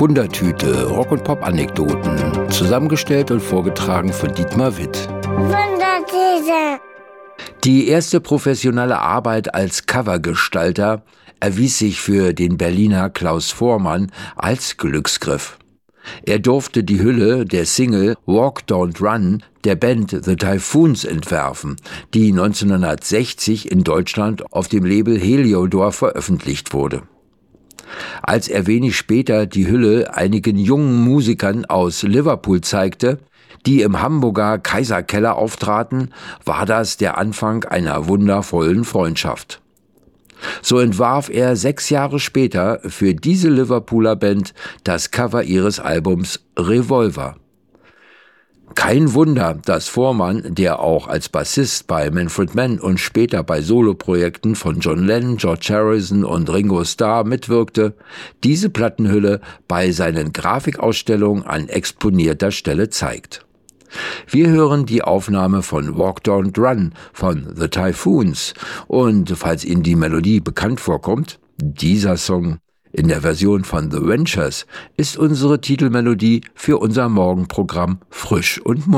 Wundertüte, Rock- und Pop-Anekdoten, zusammengestellt und vorgetragen von Dietmar Witt. Wundertüte. Die erste professionelle Arbeit als Covergestalter erwies sich für den Berliner Klaus Voormann als Glücksgriff. Er durfte die Hülle der Single Walk Don't Run der Band The Typhoons entwerfen, die 1960 in Deutschland auf dem Label Heliodor veröffentlicht wurde. Als er wenig später die Hülle einigen jungen Musikern aus Liverpool zeigte, die im Hamburger Kaiserkeller auftraten, war das der Anfang einer wundervollen Freundschaft. So entwarf er 6 Jahre später für diese Liverpooler Band das Cover ihres Albums Revolver. Kein Wunder, dass Voormann, der auch als Bassist bei Manfred Mann und später bei Soloprojekten von John Lennon, George Harrison und Ringo Starr mitwirkte, diese Plattenhülle bei seinen Grafikausstellungen an exponierter Stelle zeigt. Wir hören die Aufnahme von Walk Don't Run von The Typhoons und falls Ihnen die Melodie bekannt vorkommt, dieser Song in der Version von The Ventures ist unsere Titelmelodie für unser Morgenprogramm Frisch und Munter.